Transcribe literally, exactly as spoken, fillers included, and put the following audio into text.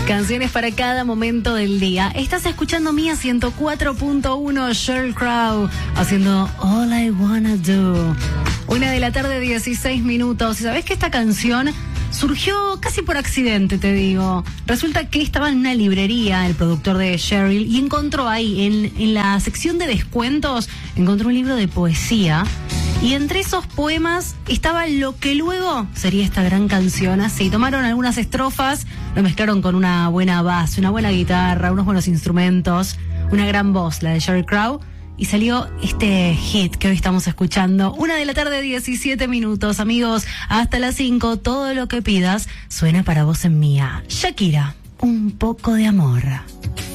Canciones para cada momento del día. Estás escuchando Mía ciento cuatro punto uno, Sheryl Crow, haciendo All I Wanna Do. Una de la tarde, dieciséis minutos. ¿Y sabés que esta canción surgió casi por accidente, te digo? Resulta que estaba en una librería el productor de Sheryl y encontró ahí, en, en la sección de descuentos, encontró un libro de poesía. Y entre esos poemas estaba lo que luego sería esta gran canción. Así, tomaron algunas estrofas, lo mezclaron con una buena base, una buena guitarra, unos buenos instrumentos, una gran voz, la de Sheryl Crow, y salió este hit que hoy estamos escuchando. Una de la tarde, diecisiete minutos, amigos. Hasta las cinco, todo lo que pidas suena para vos en Mía. Shakira, un poco de amor.